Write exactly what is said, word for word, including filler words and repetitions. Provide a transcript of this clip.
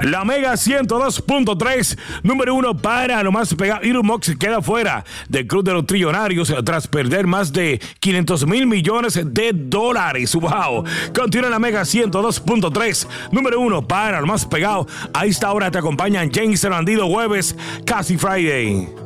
La Mega ciento dos punto tres, número uno para lo más pegado. Elon Musk queda fuera del club de los trillonarios tras perder más de quinientos mil millones de dólares. Wow. Continúa la Mega ciento dos punto tres, número uno para lo más pegado. A esta hora te acompañan James el Bandido Jueves, Casi Friday.